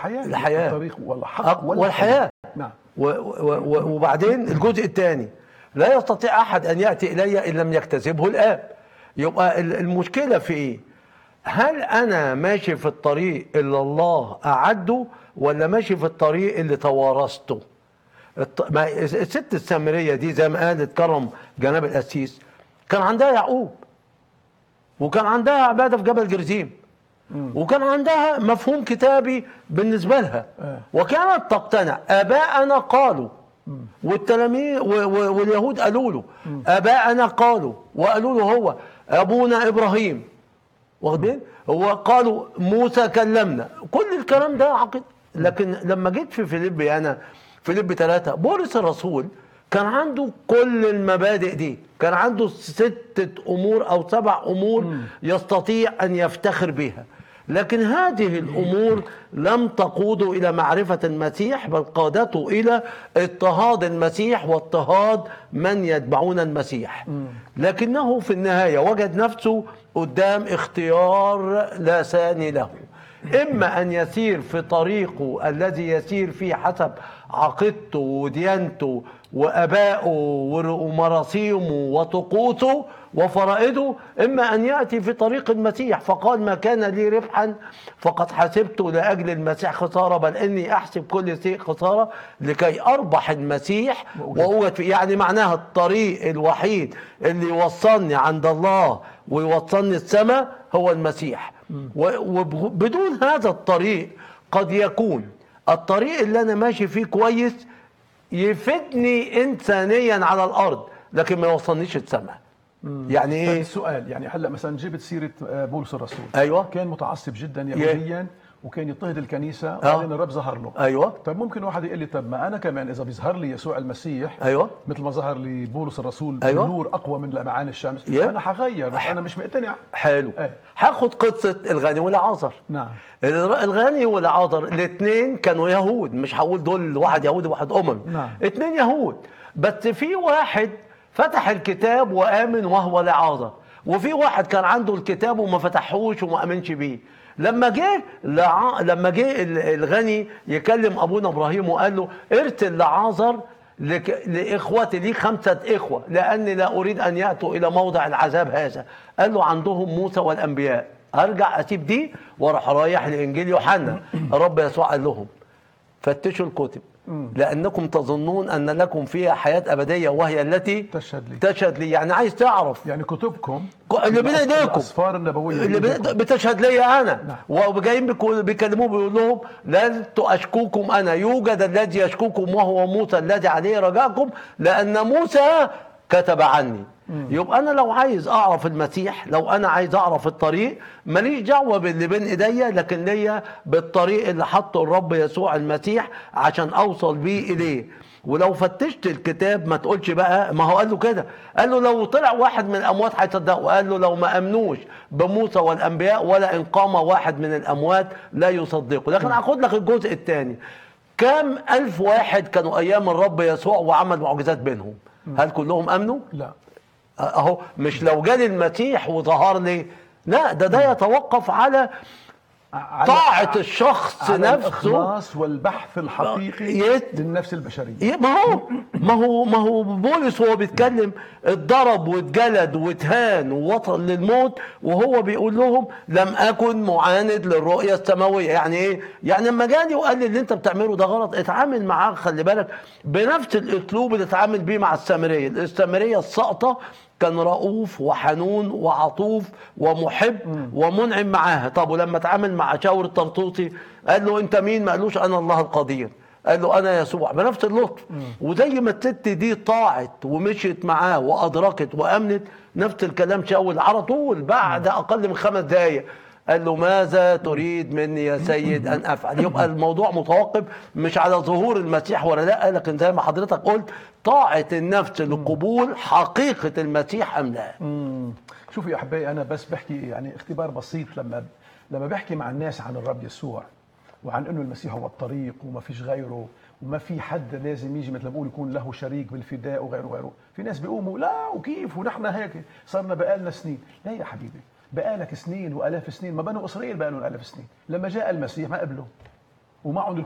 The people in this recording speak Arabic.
الحياه الطريق والحق والحياه. نعم. وبعدين الجزء الثاني، لا يستطيع احد ان ياتي الي ان لم يجتذبه الاب. يبقى المشكله في ايه؟ هل انا ماشي في الطريق اللي الله اعده ولا ماشي في الطريق اللي توارثته؟ الست السامريه دي زي ما قالت كرم جناب القسيس، كان عندها يعقوب، وكان عندها عباده في جبل جرزيم، وكان عندها مفهوم كتابي بالنسبه لها، وكانت تقتنع. اباءنا قالوا، والتلاميذ واليهود قالوا له اباءنا قالوا، وقالوا له هو ابونا ابراهيم، واخدين؟ هو قالوا موسى كلمنا، كل الكلام ده عقيد. لكن لما جيت في فيليب 3، بولس الرسول كان عنده كل المبادئ دي، كان عنده 6 أمور أو 7 أمور يستطيع أن يفتخر بها، لكن هذه الأمور لم تقوده إلى معرفة المسيح، بل قادته إلى اضطهاد المسيح واضطهاد من يتبعون المسيح. لكنه في النهاية وجد نفسه قدام اختيار لا ثاني له، إما أن يسير في طريقه الذي يسير فيه حسب عقيدته وديانته وأبائه ومراسيمه وطقوسه وفرائده، إما أن يأتي في طريق المسيح. فقال ما كان لي ربحا فقد حسبته لأجل المسيح خسارة، بل إني أحسب كل شيء خسارة لكي أربح المسيح وأوجد فيه. يعني معناها الطريق الوحيد اللي يوصلني عند الله ويوصلني السماء هو المسيح. وبدون هذا الطريق قد يكون الطريق اللي أنا ماشي فيه كويس يفيدني إنسانيا على الأرض، لكن ما يوصلنيش السماء. يعني ايه؟ السؤال يعني هلا مثلا جبت سيره بولس الرسول، ايوه، كان متعصب جدا يهوديا وكان يضطهد الكنيسه، وبعدين الرب ظهر له. ايوه. طيب ممكن واحد يقول لي طب ما انا كمان اذا بيظهر لي يسوع المسيح، ايوه، مثل ما ظهر لي بولس الرسول، أيوة، بنور اقوى من لمعان الشمس، انا حغير، بس انا مش مقتنع. حلو. هاخد قصه الغني والعازر. نعم. الغني والعازر الاثنين كانوا يهود، مش هقول دول واحد يهودي وواحد نعم. 2 يهود، بس في واحد فتح الكتاب وآمن وهو لعازر، وفي واحد كان عنده الكتاب وما فتحوش وما آمنش بيه. لما جه الغني يكلم ابونا ابراهيم وقال له ارسل لعازر لاخوتي، لي 5 إخوة، لاني لا اريد ان ياتوا الى موضع العذاب هذا. قال له عندهم موسى والانبياء، ارجع اسيب دي واروح رايح لانجيل يوحنا. الرب يسوع قال لهم فتشوا الكتب لأنكم تظنون أن لكم فيها حياة أبدية وهي التي تشهد لي. يعني عايز تعرف، يعني كتبكم اللي بين ايديكم، الأسفار النبوية اللي بتشهد لي أنا. نعم. وجايين بيكلموه بيقول لهم لست أشكوكم أنا، يوجد الذي يشكوكم وهو موسى الذي عليه رجاءكم، لأن موسى كتب عني. يبقى انا لو عايز اعرف المسيح، لو انا عايز اعرف الطريق، ماليش دعوه باللي بين ايديا، لكن ليا بالطريق اللي حطه الرب يسوع المسيح عشان اوصل بيه اليه. ولو فتشت الكتاب ما تقولش بقى، ما هو قال له كده، قال له لو طلع واحد من الاموات هيصدقوا، قال له لو ما امنوش بموسى والانبياء ولا ان قام واحد من الاموات لا يصدقوا. لكن هاخد لك الجزء الثاني، كم 1000 واحد كانوا ايام الرب يسوع وعمل معجزات بينهم؟ هل كلهم امنوا؟ لا. اهو مش لو جالي المسيح وظهر لي، لا، ده يتوقف على طاعة الشخص على نفسه، الإخلاص والبحث الحقيقي للنفس البشرية. ما هو بولس وهو بيتكلم اتضرب واتجلد واتهان ووصل للموت، وهو بيقول لهم لم أكن معاند للرؤية السماوية. يعني ايه؟ يعني لما جاني وقال لي اللي انت بتعمله ده غلط، اتعامل معاه، خلي بالك، بنفس الاسلوب اللي اتعامل بيه مع السامرية الساقطة. كان رؤوف وحنون وعطوف ومحب ومنعم معاها. طب ولما اتعامل مع شاور الطرطوسي قال له انت مين؟ ما قالوش انا الله القدير، قال له انا يسوع، بنفس اللطف. وزي ما الست دي طاعت ومشيت معاه وادركت وامنت، نفس الكلام شاول على طول بعد اقل من 5 دقائق قال له ماذا تريد مني يا سيد ان افعل؟ يبقى الموضوع متوقف مش على ظهور المسيح ولا لا، لكن زي ما حضرتك قلت طاعة النفس لقبول حقيقة المسيح ام لا. شوفوا يا احبائي، انا بس بحكي يعني اختبار بسيط. لما بحكي مع الناس عن الرب يسوع وعن انه المسيح هو الطريق وما فيش غيره وما في حد لازم يجي مثل ما بقول يكون له شريك بالفداء وغيره، في ناس بيقوموا لا وكيف ونحن هيك صرنا بقالنا سنين. لا يا حبيبي، بقالك سنين والاف السنين، ما بنو اسرائيل بقالهم 1000 سنين. لما جاء المسيح ما قبلوا ومعهم